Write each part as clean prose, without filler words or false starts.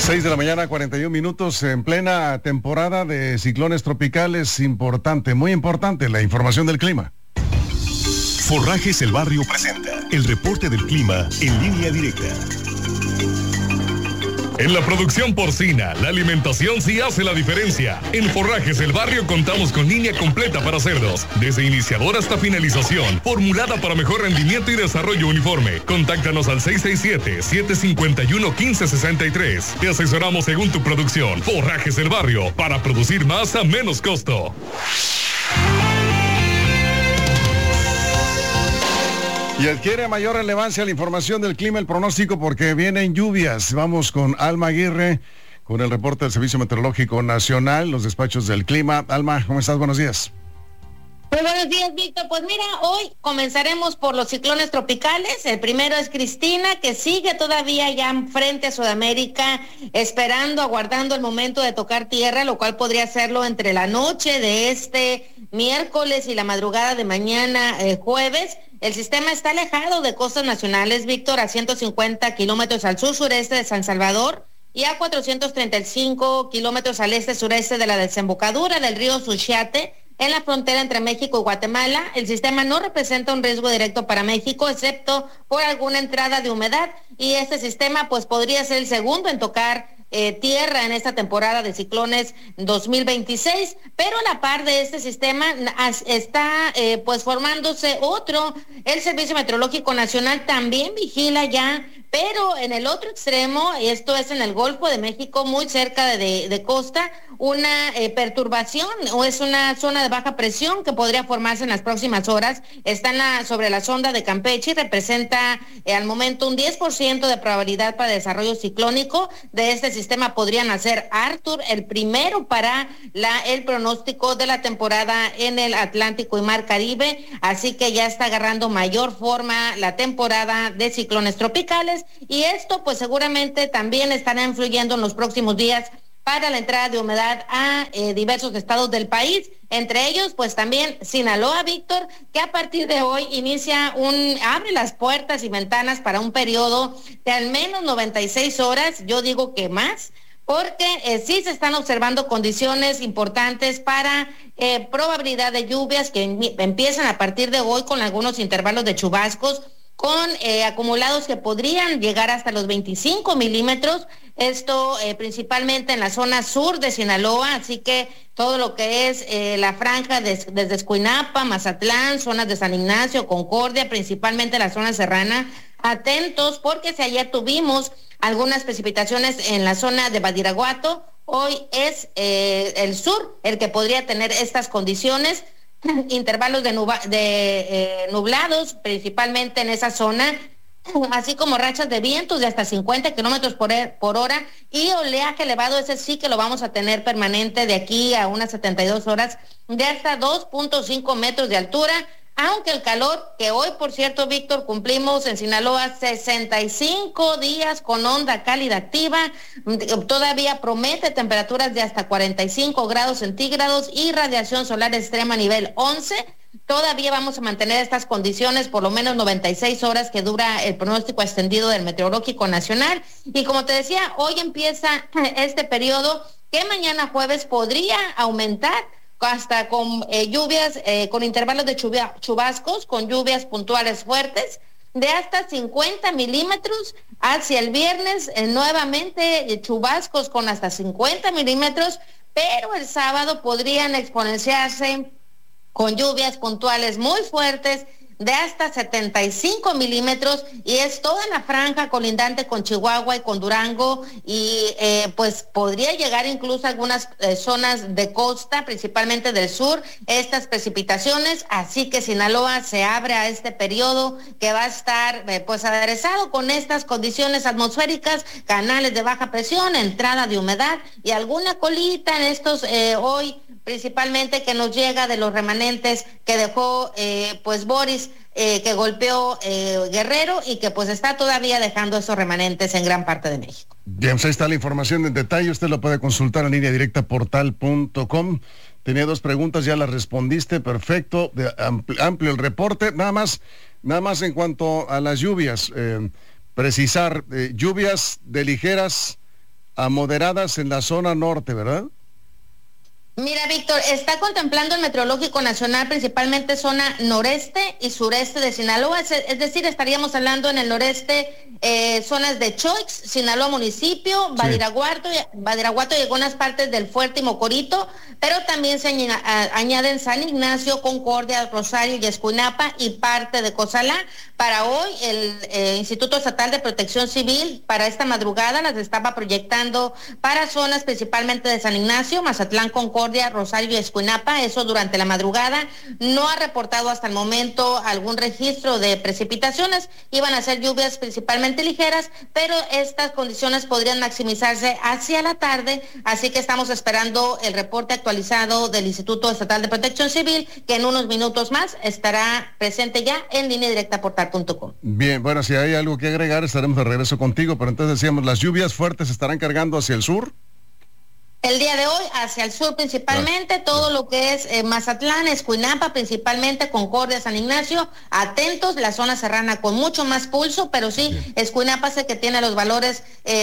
6 de la mañana, 41 minutos, en plena temporada de ciclones tropicales. Importante, muy importante, la información del clima. Forrajes El Barrio presenta el reporte del clima en línea directa. En la producción porcina, la alimentación sí hace la diferencia. En Forrajes El Barrio contamos con línea completa para cerdos, desde iniciador hasta finalización, formulada para mejor rendimiento y desarrollo uniforme. Contáctanos al 667-751-1563. Te asesoramos según tu producción. Forrajes El Barrio, para producir más a menos costo. Y adquiere mayor relevancia la información del clima, el pronóstico, porque vienen lluvias. Vamos con Alma Aguirre, con el reporte del Servicio Meteorológico Nacional, los despachos del clima. Alma, ¿cómo estás? Buenos días. Muy buenos días, Víctor. Pues mira, hoy comenzaremos por los ciclones tropicales. El primero es Cristina, que sigue todavía ya frente a Sudamérica, esperando, aguardando el momento de tocar tierra, lo cual podría hacerlo entre la noche de este miércoles y la madrugada de mañana, jueves. El sistema está alejado de costas nacionales, Víctor, a 150 kilómetros al sur-sureste de San Salvador y a 435 kilómetros al este-sureste de la desembocadura del río Suchiate, en la frontera entre México y Guatemala. El sistema no representa un riesgo directo para México, excepto por alguna entrada de humedad, y este sistema pues podría ser el segundo en tocar tierra en esta temporada de ciclones 2026, pero a la par de este sistema está pues formándose otro. El Servicio Meteorológico Nacional también vigila ya, pero en el otro extremo, esto es en el Golfo de México, muy cerca de costa, una perturbación, o es una zona de baja presión que podría formarse en las próximas horas. Está sobre la sonda de Campeche y representa al momento un 10% de probabilidad para desarrollo ciclónico. De este sistema podría nacer Arthur, el primero para el pronóstico de la temporada en el Atlántico y Mar Caribe, así que ya está agarrando mayor forma la temporada de ciclones tropicales, y esto pues seguramente también estará influyendo en los próximos días para la entrada de humedad a diversos estados del país, entre ellos pues también Sinaloa, Víctor, que a partir de hoy abre las puertas y ventanas para un periodo de al menos 96 horas, yo digo que más, porque sí se están observando condiciones importantes para probabilidad de lluvias que empiezan a partir de hoy, con algunos intervalos de chubascos, con acumulados que podrían llegar hasta los 25 milímetros, esto principalmente en la zona sur de Sinaloa, así que todo lo que es la franja desde Escuinapa, Mazatlán, zonas de San Ignacio, Concordia, principalmente la zona serrana. Atentos, porque si ayer tuvimos algunas precipitaciones en la zona de Badiraguato, hoy es el sur el que podría tener estas condiciones. Intervalos de nublados, principalmente en esa zona, así como rachas de vientos de hasta 50 kilómetros por hora, y oleaje elevado. Ese sí que lo vamos a tener permanente de aquí a unas 72 horas, de hasta 2.5 metros de altura. Aunque el calor, que hoy, por cierto, Víctor, cumplimos en Sinaloa 65 días con onda cálida activa, todavía promete temperaturas de hasta 45 grados centígrados y radiación solar extrema nivel 11. Todavía vamos a mantener estas condiciones por lo menos 96 horas que dura el pronóstico extendido del Meteorológico Nacional. Y como te decía, hoy empieza este periodo que mañana jueves podría aumentar hasta con lluvias, con intervalos de chubascos, con lluvias puntuales fuertes de hasta 50 milímetros. Hacia el viernes nuevamente chubascos con hasta 50 milímetros, pero el sábado podrían exponenciarse con lluvias puntuales muy fuertes de hasta 75 milímetros, y es toda la franja colindante con Chihuahua y con Durango, y pues podría llegar incluso a algunas zonas de costa, principalmente del sur, estas precipitaciones. Así que Sinaloa se abre a este periodo que va a estar pues aderezado con estas condiciones atmosféricas, canales de baja presión, entrada de humedad y alguna colita en estos hoy, principalmente que nos llega de los remanentes que dejó pues Boris, que golpeó Guerrero, y que pues está todavía dejando esos remanentes en gran parte de México. Bien, pues ahí está la información en detalle, usted lo puede consultar en línea directa portal.com. Tenía dos preguntas, ya las respondiste, perfecto, amplio el reporte. Nada más en cuanto a las lluvias, precisar, lluvias de ligeras a moderadas en la zona norte, ¿verdad? Mira, Víctor, está contemplando el Meteorológico Nacional principalmente zona noreste y sureste de Sinaloa, es decir, estaríamos hablando en el noreste, zonas de Choix, Sinaloa municipio, Badiraguato y algunas partes del Fuerte y Mocorito, pero también se añaden San Ignacio, Concordia, Rosario y Escuinapa y parte de Cozalá. Para hoy, el Instituto Estatal de Protección Civil, para esta madrugada, las estaba proyectando para zonas principalmente de San Ignacio, Mazatlán, Concordia, Rosario y Escuinapa, eso durante la madrugada. No ha reportado hasta el momento algún registro de precipitaciones, iban a ser lluvias principalmente ligeras, pero estas condiciones podrían maximizarse hacia la tarde, así que estamos esperando el reporte actualizado del Instituto Estatal de Protección Civil, que en unos minutos más estará presente ya en línea directa portal.com. Bien, bueno, si hay algo que agregar, estaremos de regreso contigo, pero entonces decíamos, ¿las lluvias fuertes estarán cargando hacia el sur? El día de hoy hacia el sur principalmente, todo lo que es Mazatlán, Escuinapa, principalmente Concordia, San Ignacio, atentos, la zona serrana con mucho más pulso, pero sí, bien. Escuinapa es el que tiene los valores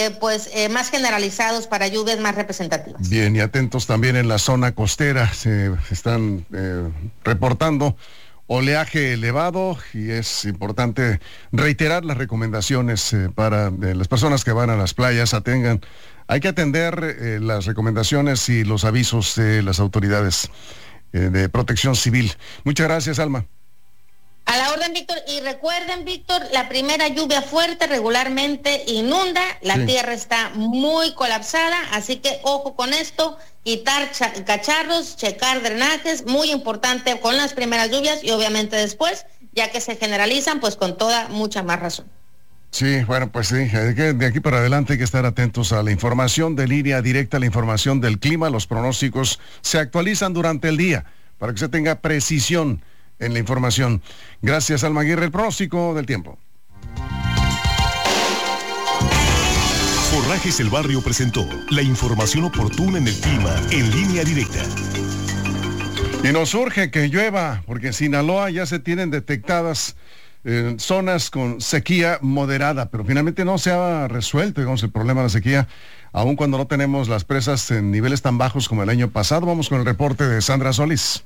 más generalizados para lluvias más representativas. Bien, y atentos también en la zona costera, se están reportando oleaje elevado y es importante reiterar las recomendaciones para las personas que van a las playas, hay que atender las recomendaciones y los avisos de las autoridades de protección civil. Muchas gracias, Alma. A la orden, Víctor. Y recuerden, Víctor, la primera lluvia fuerte regularmente inunda, la tierra está muy colapsada, así que ojo con esto, quitar cacharros, checar drenajes, muy importante con las primeras lluvias y obviamente después, ya que se generalizan, pues con mucha más razón. Sí, bueno, pues sí, de aquí para adelante hay que estar atentos a la información de línea directa, la información del clima, los pronósticos se actualizan durante el día para que se tenga precisión en la información. Gracias, Alma Aguirre, el pronóstico del tiempo. Forrajes El Barrio presentó la información oportuna en el clima en línea directa. Y nos urge que llueva, porque en Sinaloa ya se tienen detectadas zonas con sequía moderada, pero finalmente no se ha resuelto, digamos, el problema de la sequía, aun cuando no tenemos las presas en niveles tan bajos como el año pasado. Vamos con el reporte de Sandra Solís.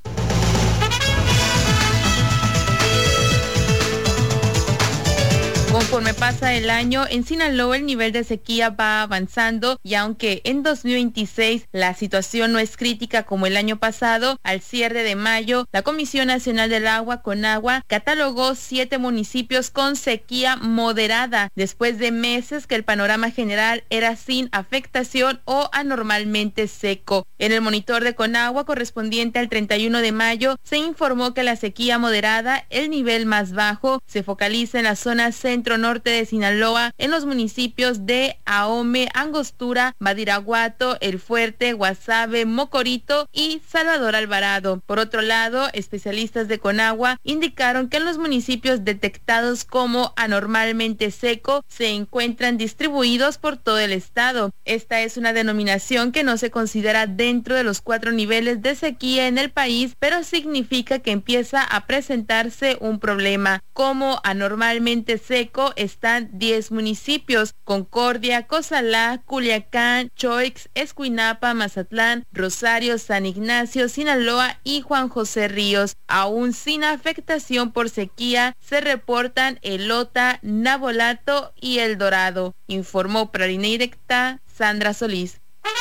Conforme pasa el año, en Sinaloa el nivel de sequía va avanzando y aunque en 2026 la situación no es crítica como el año pasado, al cierre de mayo, la Comisión Nacional del Agua, CONAGUA, catalogó 7 municipios con sequía moderada, después de meses que el panorama general era sin afectación o anormalmente seco. En el monitor de CONAGUA correspondiente al 31 de mayo, se informó que la sequía moderada, el nivel más bajo, se focaliza en la zona centro-norte de Sinaloa, en los municipios de Ahome, Angostura, Badiraguato, El Fuerte, Guasave, Mocorito y Salvador Alvarado. Por otro lado, especialistas de CONAGUA indicaron que en los municipios detectados como anormalmente seco se encuentran distribuidos por todo el estado. Esta es una denominación que no se considera dentro de los 4 niveles de sequía en el país, pero significa que empieza a presentarse un problema. Como anormalmente seco están 10 municipios: Concordia, Cozalá, Culiacán, Choix, Escuinapa, Mazatlán, Rosario, San Ignacio, Sinaloa y Juan José Ríos. Aún sin afectación por sequía se reportan Elota, Nabolato y El Dorado. Informó para Línea Directa Sandra Solís.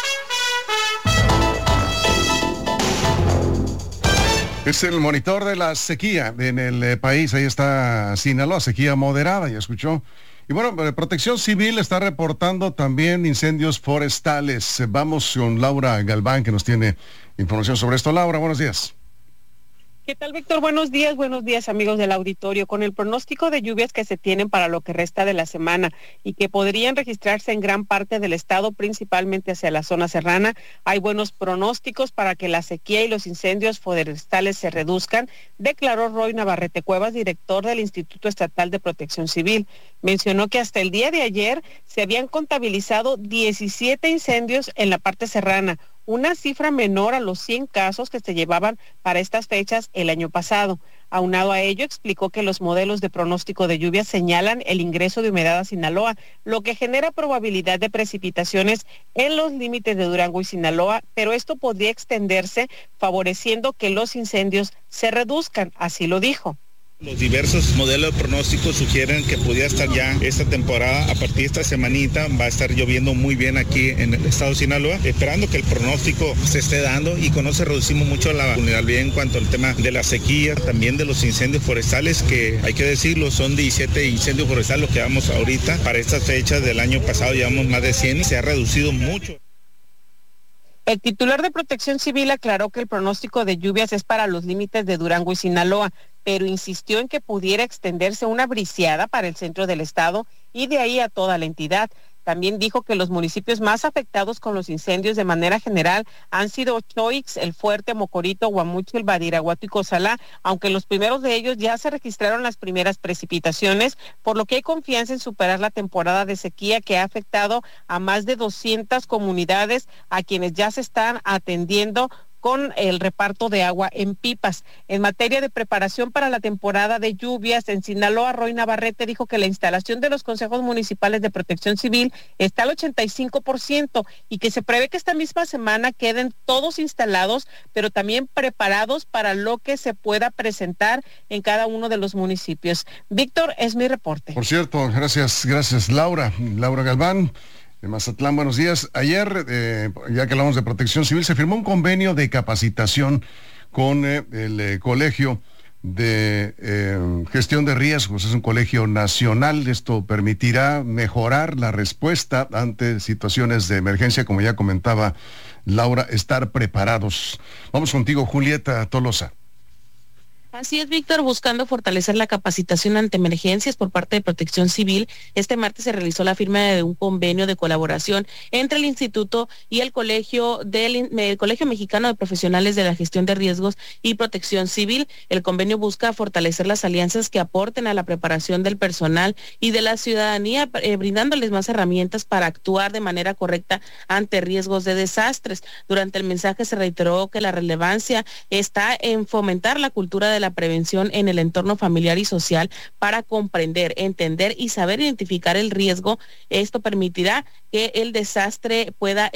Es el monitor de la sequía en el país. Ahí está Sinaloa, sequía moderada, ya escuchó. Y bueno, Protección Civil está reportando también incendios forestales. Vamos con Laura Galván, que nos tiene información sobre esto. Laura, buenos días. ¿Qué tal, Víctor? Buenos días, amigos del auditorio. Con el pronóstico de lluvias que se tienen para lo que resta de la semana y que podrían registrarse en gran parte del estado, principalmente hacia la zona serrana, hay buenos pronósticos para que la sequía y los incendios forestales se reduzcan, declaró Roy Navarrete Cuevas, director del Instituto Estatal de Protección Civil. Mencionó que hasta el día de ayer se habían contabilizado 17 incendios en la parte serrana, una cifra menor a los 100 casos que se llevaban para estas fechas el año pasado. Aunado a ello, explicó que los modelos de pronóstico de lluvia señalan el ingreso de humedad a Sinaloa, lo que genera probabilidad de precipitaciones en los límites de Durango y Sinaloa, pero esto podría extenderse, favoreciendo que los incendios se reduzcan, así lo dijo. Los diversos modelos de pronóstico sugieren que pudiera estar ya esta temporada, a partir de esta semanita, va a estar lloviendo muy bien aquí en el estado de Sinaloa, esperando que el pronóstico se esté dando y con eso reducimos mucho la vulnerabilidad en cuanto al tema de la sequía, también de los incendios forestales, que hay que decirlo, son 17 incendios forestales los que llevamos ahorita. Para estas fechas del año pasado llevamos más de 100 y se ha reducido mucho. El titular de Protección Civil aclaró que el pronóstico de lluvias es para los límites de Durango y Sinaloa, pero insistió en que pudiera extenderse una briseada para el centro del estado y de ahí a toda la entidad. También dijo que los municipios más afectados con los incendios de manera general han sido Choix, El Fuerte, Mocorito, Guamúchil, Badiraguato y Cozalá, aunque los primeros de ellos ya se registraron las primeras precipitaciones, por lo que hay confianza en superar la temporada de sequía que ha afectado a más de 200 comunidades a quienes ya se están atendiendo con el reparto de agua en pipas. En materia de preparación para la temporada de lluvias, en Sinaloa, Roy Navarrete dijo que la instalación de los consejos municipales de protección civil está al 85% y que se prevé que esta misma semana queden todos instalados, pero también preparados para lo que se pueda presentar en cada uno de los municipios. Víctor, es mi reporte. Por cierto, gracias Laura Galván. De Mazatlán, buenos días. Ayer, ya que hablamos de protección civil, se firmó un convenio de capacitación con el Colegio de Gestión de Riesgos. Es un colegio nacional. Esto permitirá mejorar la respuesta ante situaciones de emergencia, como ya comentaba Laura, estar preparados. Vamos contigo, Julieta Tolosa. Así es, Víctor, buscando fortalecer la capacitación ante emergencias por parte de Protección Civil. Este martes se realizó la firma de un convenio de colaboración entre el Instituto y el Colegio Mexicano de Profesionales de la Gestión de Riesgos y Protección Civil. El convenio busca fortalecer las alianzas que aporten a la preparación del personal y de la ciudadanía, brindándoles más herramientas para actuar de manera correcta ante riesgos de desastres. Durante el mensaje se reiteró que la relevancia está en fomentar la cultura de la prevención en el entorno familiar y social para comprender, entender y saber identificar el riesgo. Esto permitirá que el desastre pueda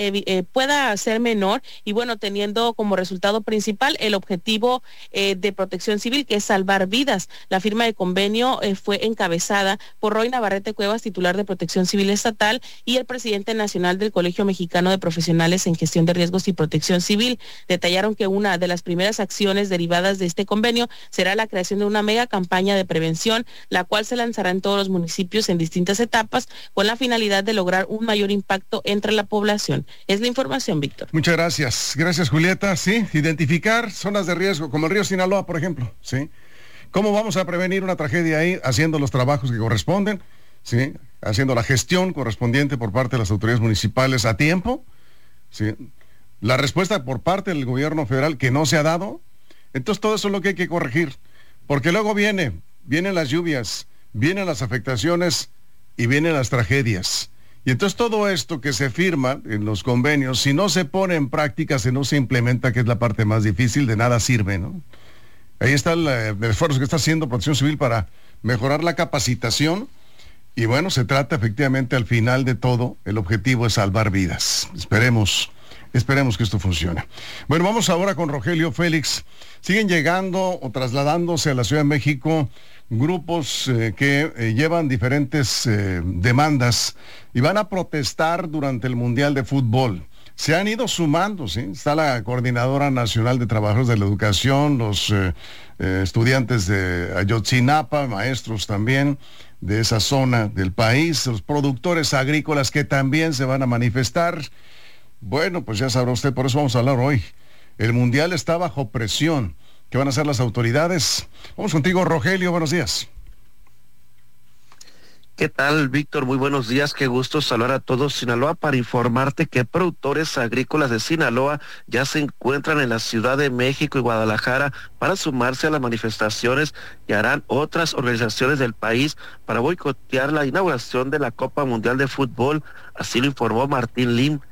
ser menor y bueno, teniendo como resultado principal el objetivo de Protección Civil, que es salvar vidas. La firma de convenio fue encabezada por Roy Navarrete Cuevas, titular de Protección Civil Estatal, y el presidente nacional del Colegio Mexicano de Profesionales en Gestión de Riesgos y Protección Civil. Detallaron que una de las primeras acciones derivadas de este convenio será la creación de una mega campaña de prevención, la cual se lanzará en todos los municipios en distintas etapas con la finalidad de lograr un mayor impacto entre la población. Es la información, Víctor. Muchas gracias. Gracias, Julieta. Sí, identificar zonas de riesgo, como el río Sinaloa, por ejemplo. Sí. ¿Cómo vamos a prevenir una tragedia ahí? Haciendo los trabajos que corresponden, sí, haciendo la gestión correspondiente por parte de las autoridades municipales a tiempo. Sí. La respuesta por parte del gobierno federal que no se ha dado. Entonces todo eso es lo que hay que corregir, porque luego vienen las lluvias, vienen las afectaciones y vienen las tragedias. Y entonces todo esto que se firma en los convenios, si no se pone en práctica, si no se implementa, que es la parte más difícil, de nada sirve, ¿no? Ahí está el esfuerzo que está haciendo Protección Civil para mejorar la capacitación. Y bueno, se trata efectivamente al final de todo, el objetivo es salvar vidas. Esperemos que esto funcione. Bueno, vamos ahora con Rogelio Félix. Siguen llegando o trasladándose a la Ciudad de México grupos que llevan diferentes demandas y van a protestar durante el Mundial de Fútbol. Se han ido sumando, ¿sí? Está la Coordinadora Nacional de Trabajadores de la Educación, los estudiantes de Ayotzinapa, maestros también de esa zona del país, los productores agrícolas que también se van a manifestar. Bueno, pues ya sabrá usted, por eso vamos a hablar hoy. El Mundial está bajo presión. ¿Qué van a hacer las autoridades? Vamos contigo, Rogelio, buenos días. ¿Qué tal, Víctor? Muy buenos días, qué gusto saludar a todos Sinaloa para informarte que productores agrícolas de Sinaloa ya se encuentran en la Ciudad de México y Guadalajara para sumarse a las manifestaciones que harán otras organizaciones del país para boicotear la inauguración de la Copa Mundial de Fútbol, así lo informó Martín Lim.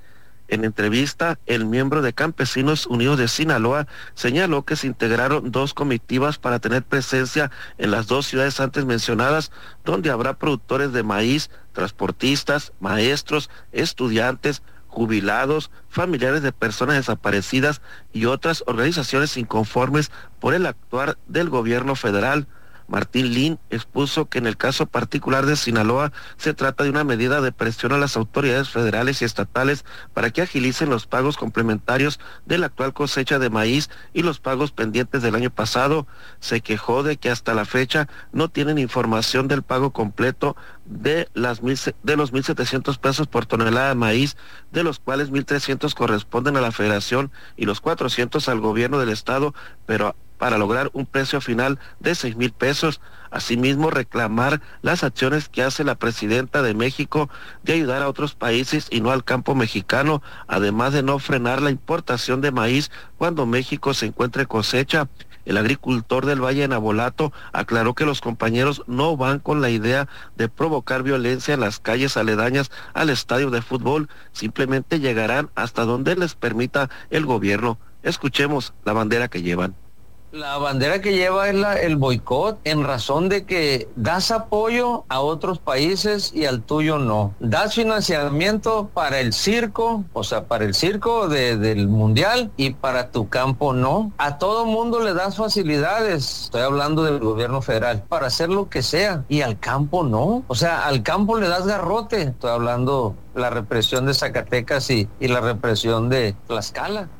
En entrevista, el miembro de Campesinos Unidos de Sinaloa señaló que se integraron 2 comitivas para tener presencia en las 2 ciudades antes mencionadas, donde habrá productores de maíz, transportistas, maestros, estudiantes, jubilados, familiares de personas desaparecidas y otras organizaciones inconformes por el actuar del gobierno federal. Martín Lin expuso que en el caso particular de Sinaloa se trata de una medida de presión a las autoridades federales y estatales para que agilicen los pagos complementarios de la actual cosecha de maíz y los pagos pendientes del año pasado. Se quejó de que hasta la fecha no tienen información del pago completo de los 1.700 pesos por tonelada de maíz, de los cuales 1.300 corresponden a la Federación y los 400 al gobierno del estado, pero para lograr un precio final de 6,000 pesos. Asimismo, reclamar las acciones que hace la presidenta de México de ayudar a otros países y no al campo mexicano, además de no frenar la importación de maíz cuando México se encuentre cosecha. El agricultor del Valle de Nabolato aclaró que los compañeros no van con la idea de provocar violencia en las calles aledañas al estadio de fútbol, simplemente llegarán hasta donde les permita el gobierno. Escuchemos la bandera que llevan. La bandera que lleva es el boicot, en razón de que das apoyo a otros países y al tuyo no. Das financiamiento para el circo, o sea, para el circo del mundial, y para tu campo no. A todo mundo le das facilidades, estoy hablando del gobierno federal, para hacer lo que sea, y al campo no. O sea, al campo le das garrote, estoy hablando la represión de Zacatecas y la represión de Tlaxcala.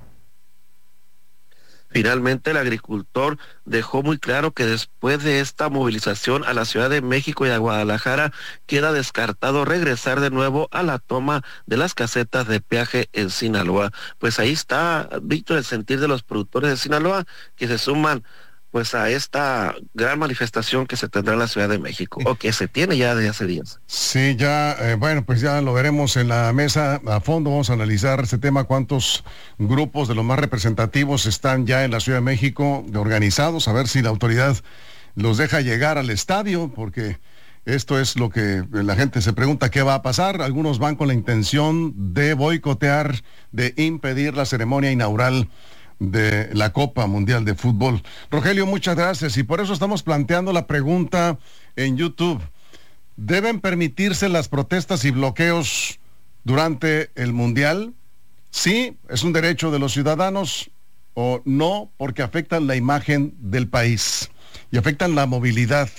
Finalmente, el agricultor dejó muy claro que después de esta movilización a la Ciudad de México y a Guadalajara, queda descartado regresar de nuevo a la toma de las casetas de peaje en Sinaloa. Pues ahí está, Víctor, el sentir de los productores de Sinaloa, que se suman pues a esta gran manifestación que se tendrá en la Ciudad de México, o que se tiene ya desde hace días. Sí, ya, bueno, pues ya lo veremos en la mesa a fondo. Vamos a analizar este tema, cuántos grupos de los más representativos están ya en la Ciudad de México organizados, a ver si la autoridad los deja llegar al estadio, porque esto es lo que la gente se pregunta, ¿qué va a pasar? Algunos van con la intención de boicotear, de impedir la ceremonia inaugural de la Copa Mundial de Fútbol. Rogelio, muchas gracias, y por eso estamos planteando la pregunta en YouTube. ¿Deben permitirse las protestas y bloqueos durante el Mundial? ¿Sí, es un derecho de los ciudadanos, o no, porque afectan la imagen del país y afectan la movilidad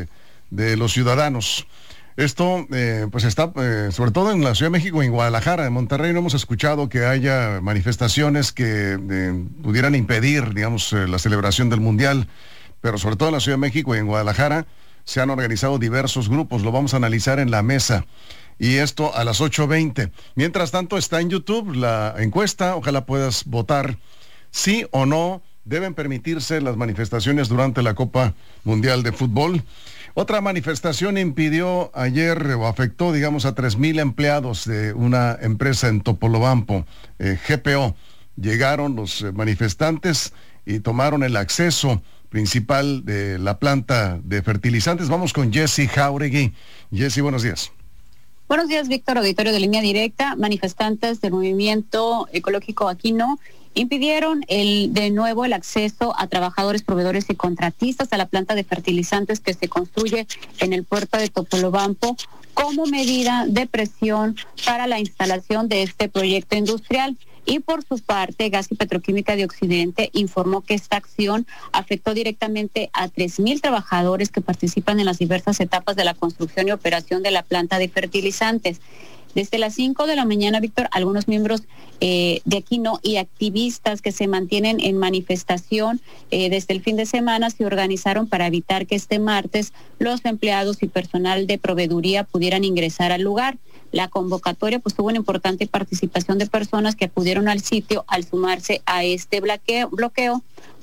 de los ciudadanos? Esto pues está sobre todo en la Ciudad de México y en Guadalajara. En Monterrey no hemos escuchado que haya manifestaciones que pudieran impedir, digamos, la celebración del Mundial, pero sobre todo en la Ciudad de México y en Guadalajara se han organizado diversos grupos. Lo vamos a analizar en la mesa, y esto a las 8:20. Mientras tanto, está en YouTube la encuesta, ojalá puedas votar sí o no deben permitirse las manifestaciones durante la Copa Mundial de Fútbol. Otra manifestación impidió ayer, o afectó, digamos, a 3,000 empleados de una empresa en Topolobampo, GPO. Llegaron los manifestantes y tomaron el acceso principal de la planta de fertilizantes. Vamos con Jessy Jauregui. Jessy, buenos días. Buenos días, Víctor, auditorio de Línea Directa. Manifestantes del Movimiento Ecológico Aquino impidieron de nuevo el acceso a trabajadores, proveedores y contratistas a la planta de fertilizantes que se construye en el puerto de Topolobampo como medida de presión para la instalación de este proyecto industrial. Y por su parte, Gas y Petroquímica de Occidente informó que esta acción afectó directamente a 3,000 trabajadores que participan en las diversas etapas de la construcción y operación de la planta de fertilizantes. Desde las 5 de la mañana, Víctor, algunos miembros de Aquino y activistas que se mantienen en manifestación desde el fin de semana se organizaron para evitar que este martes los empleados y personal de proveeduría pudieran ingresar al lugar. La convocatoria pues tuvo una importante participación de personas que acudieron al sitio al sumarse a este bloqueo,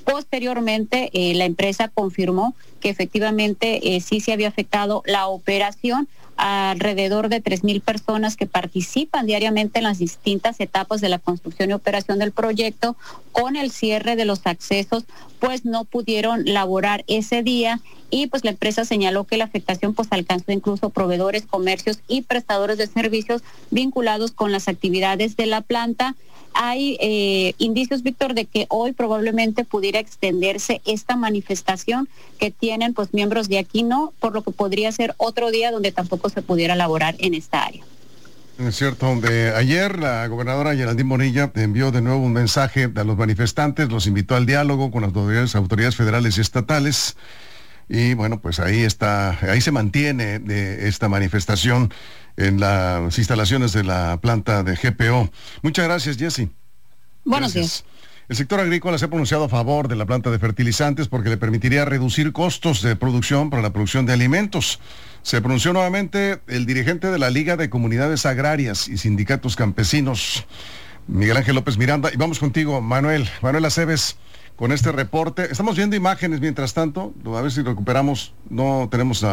Posteriormente, la empresa confirmó que efectivamente sí se había afectado la operación. Alrededor de 3,000 personas que participan diariamente en las distintas etapas de la construcción y operación del proyecto. Con el cierre de los accesos, pues no pudieron laborar ese día, y pues la empresa señaló que la afectación pues alcanzó incluso proveedores, comercios y prestadores de servicios vinculados con las actividades de la planta. Hay indicios, Víctor, de que hoy probablemente pudiera extenderse esta manifestación que tienen pues miembros de Aquino, por lo que podría ser otro día donde tampoco se pudiera laborar en esta área. Es cierto, donde ayer la gobernadora Geraldine Bonilla envió de nuevo un mensaje a los manifestantes, los invitó al diálogo con las autoridades federales y estatales. Y bueno, pues ahí se mantiene esta manifestación en las instalaciones de la planta de GPO. Muchas gracias, Jessy. Buenos días. El sector agrícola se ha pronunciado a favor de la planta de fertilizantes porque le permitiría reducir costos de producción para la producción de alimentos. Se pronunció nuevamente el dirigente de la Liga de Comunidades Agrarias y Sindicatos Campesinos, Miguel Ángel López Miranda. Y vamos contigo, Manuel Aceves, con este reporte. Estamos viendo imágenes mientras tanto, a ver si recuperamos. No tenemos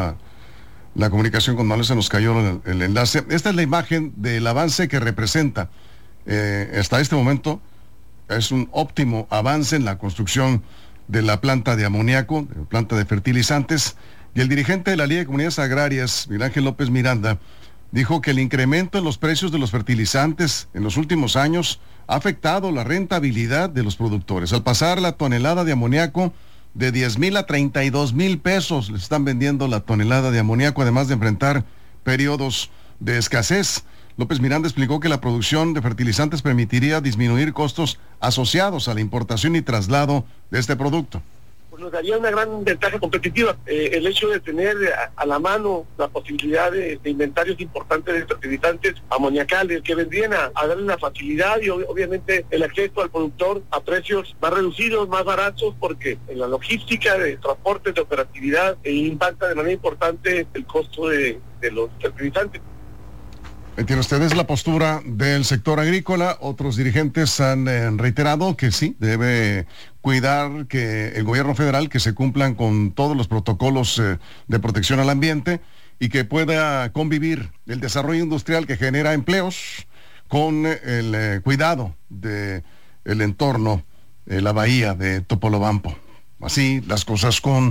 la comunicación con Manuel, se nos cayó el enlace. Esta es la imagen del avance que representa hasta este momento. Es un óptimo avance en la construcción de la planta de amoníaco, de la planta de fertilizantes. Y el dirigente de la Liga de Comunidades Agrarias, Miguel Ángel López Miranda, dijo que el incremento en los precios de los fertilizantes en los últimos años ha afectado la rentabilidad de los productores. Al pasar la tonelada de amoníaco de 10,000 a 32,000 pesos, les están vendiendo la tonelada de amoníaco, además de enfrentar periodos de escasez. López Miranda explicó que la producción de fertilizantes permitiría disminuir costos asociados a la importación y traslado de este producto. Pues nos daría una gran ventaja competitiva. El hecho de tener a la mano la posibilidad de inventarios importantes de fertilizantes amoniacales que vendrían a darle la facilidad y obviamente el acceso al productor a precios más reducidos, más baratos, porque en la logística de transporte, de operatividad, impacta de manera importante el costo de los fertilizantes. Entienden ustedes la postura del sector agrícola. Otros dirigentes han reiterado que sí, debe cuidar que el gobierno federal, que se cumplan con todos los protocolos de protección al ambiente y que pueda convivir el desarrollo industrial que genera empleos con el cuidado del entorno, la bahía de Topolobampo. Así las cosas con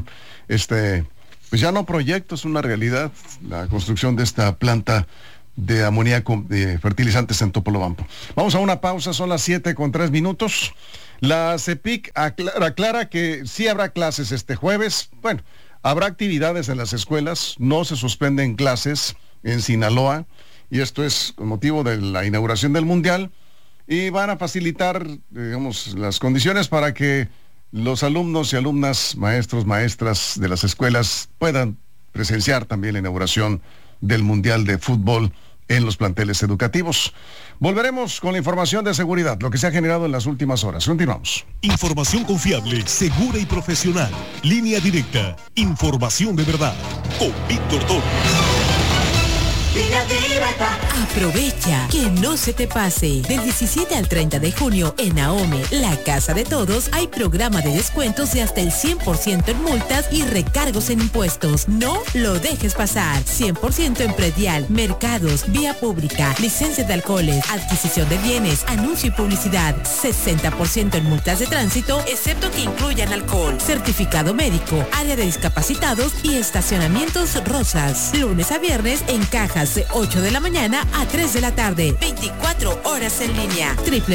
pues ya no proyecto, es una realidad, la construcción de esta planta de amoníaco de fertilizantes en Topolobampo. Vamos a una pausa, son las 7:03. La CEPIC aclara que sí habrá clases este jueves. Bueno, habrá actividades en las escuelas, no se suspenden clases en Sinaloa, y esto es con motivo de la inauguración del Mundial, y van a facilitar, digamos, las condiciones para que los alumnos y alumnas, maestros, maestras de las escuelas puedan presenciar también la inauguración del Mundial de Fútbol en los planteles educativos. Volveremos con la información de seguridad, lo que se ha generado en las últimas horas. Continuamos. Información confiable, segura y profesional. Línea Directa. Información de verdad. Con Víctor Torres. Aprovecha, que no se te pase. Del 17 al 30 de junio en AOME, la casa de todos, hay programa de descuentos de hasta el 100% en multas y recargos en impuestos. No lo dejes pasar. 100% en predial, mercados, vía pública, licencia de alcoholes, adquisición de bienes, anuncio y publicidad. 60% en multas de tránsito, excepto que incluyan alcohol, certificado médico, área de discapacitados y estacionamientos rosas. Lunes a viernes en cajas de 8 de la mañana a 3 de la tarde. 24 horas en línea.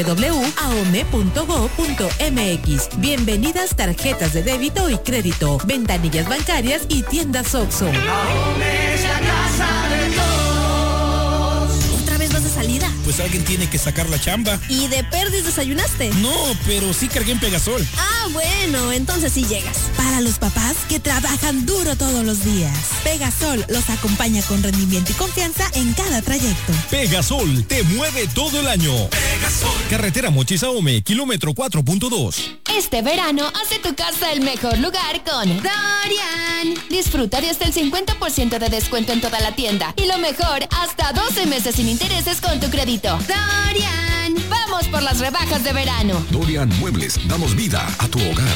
www.aome.go.mx. Bienvenidas tarjetas de débito y crédito, ventanillas bancarias y tiendas OXXO. AOME es la casa de todos. ¿Otra vez vas de salida? Pues alguien tiene que sacar la chamba. ¿Y de perdis desayunaste? No, pero sí cargué en Pegasol. Ah, bueno, entonces sí llegas. Para los papás que trabajan duro todos los días, Pegasol los acompaña con rendimiento y confianza en cada trayecto. Pegasol te mueve todo el año. Pegasol. Carretera Mochis Ahome, kilómetro 4.2. Este verano, hace tu casa el mejor lugar con Dorian. Disfruta de hasta el 50% de descuento en toda la tienda. Y lo mejor, hasta 12 meses sin intereses con tu crédito. Dorian. Vamos por las rebajas de verano. Dorian Muebles, damos vida a tu hogar.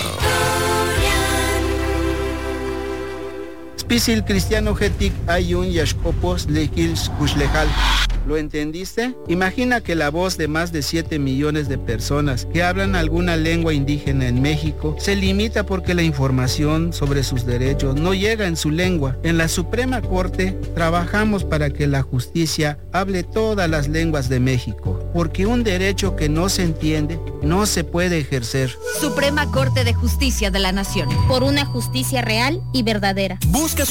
Spisil cristiano getik ayun yashkopos lekils kushlejal. ¿Lo entendiste? Imagina que la voz de más de 7 millones de personas que hablan alguna lengua indígena en México se limita porque la información sobre sus derechos no llega en su lengua. En la Suprema Corte trabajamos para que la justicia hable todas las lenguas de México, porque un derecho que no se entiende no se puede ejercer. Suprema Corte de Justicia de la Nación. Por una justicia real y verdadera. Busca